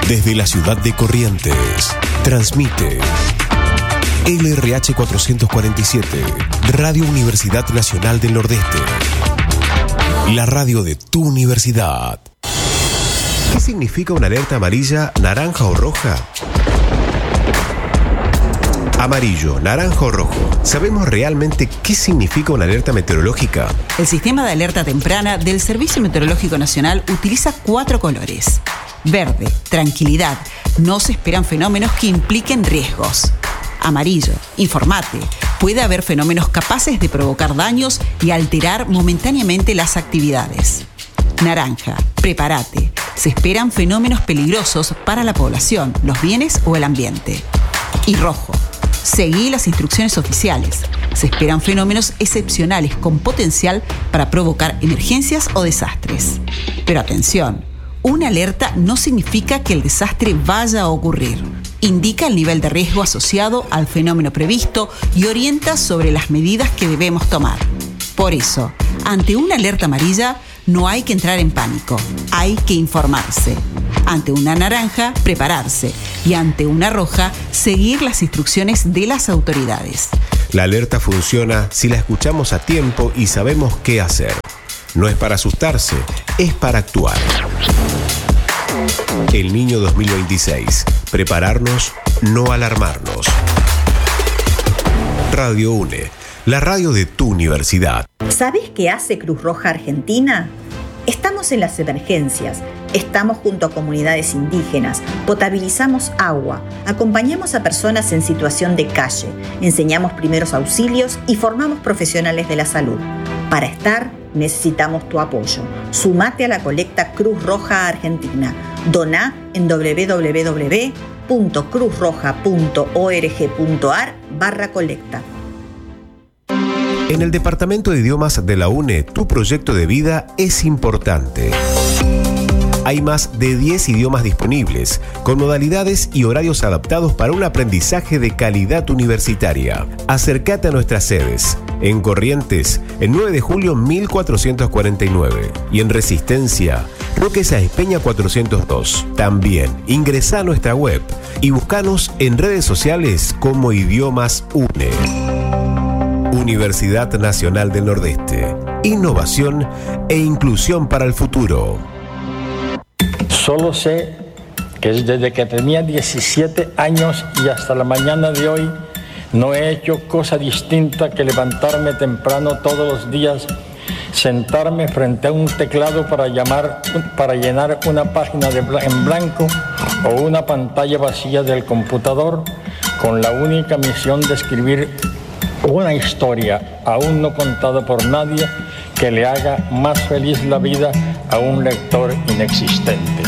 Desde la ciudad de Corrientes, transmite LRH 447, Radio Universidad Nacional del Nordeste. La radio de tu universidad. ¿Qué significa una alerta amarilla, naranja o roja? Amarillo, naranja o rojo. ¿Sabemos realmente qué significa una alerta meteorológica? El sistema de alerta temprana del Servicio Meteorológico Nacional utiliza 4 colores. Verde, tranquilidad. No se esperan fenómenos que impliquen riesgos. Amarillo, informate. Puede haber fenómenos capaces de provocar daños y alterar momentáneamente las actividades. Naranja, prepárate. Se esperan fenómenos peligrosos para la población, los bienes o el ambiente. Y rojo, seguí las instrucciones oficiales. Se esperan fenómenos excepcionales con potencial para provocar emergencias o desastres. Pero atención, una alerta no significa que el desastre vaya a ocurrir. Indica el nivel de riesgo asociado al fenómeno previsto y orienta sobre las medidas que debemos tomar. Por eso, ante una alerta amarilla, no hay que entrar en pánico, hay que informarse. Ante una naranja, prepararse. Y ante una roja, seguir las instrucciones de las autoridades. La alerta funciona si la escuchamos a tiempo y sabemos qué hacer. No es para asustarse, es para actuar. El Niño 2026. Prepararnos, no alarmarnos. Radio UNE, la radio de tu universidad. ¿Sabes qué hace Cruz Roja Argentina? Estamos en las emergencias, estamos junto a comunidades indígenas, potabilizamos agua, acompañamos a personas en situación de calle, enseñamos primeros auxilios y formamos profesionales de la salud. Para estar, necesitamos tu apoyo. Sumate a la colecta Cruz Roja Argentina. Doná en www.cruzroja.org.ar/colecta. En el Departamento de Idiomas de la UNE, tu proyecto de vida es importante. Hay más de 10 idiomas disponibles, con modalidades y horarios adaptados para un aprendizaje de calidad universitaria. Acércate a nuestras sedes. En Corrientes, el 9 de julio 1449. Y en Resistencia, Roque Sáenz Peña 402. También ingresa a nuestra web y búscanos en redes sociales como Idiomas UNE. Universidad Nacional del Nordeste. Innovación e inclusión para el futuro. Solo sé que desde que tenía 17 años y hasta la mañana de hoy no he hecho cosa distinta que levantarme temprano todos los días, sentarme frente a un teclado para llenar una página en blanco o una pantalla vacía del computador con la única misión de escribir una historia aún no contada por nadie que le haga más feliz la vida a un lector inexistente.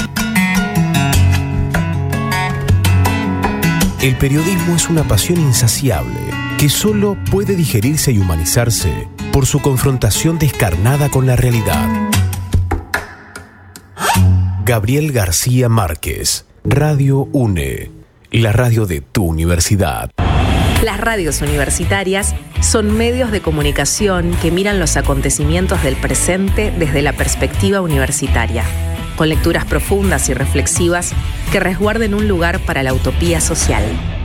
El periodismo es una pasión insaciable que solo puede digerirse y humanizarse por su confrontación descarnada con la realidad. Gabriel García Márquez, Radio UNE, la radio de tu universidad. Las radios universitarias son medios de comunicación que miran los acontecimientos del presente desde la perspectiva universitaria, con lecturas profundas y reflexivas que resguarden un lugar para la utopía social.